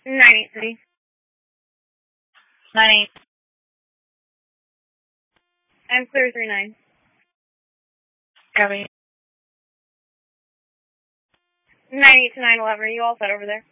983. 98. I'm clear 39. Copy. 98911. Are you all set over there?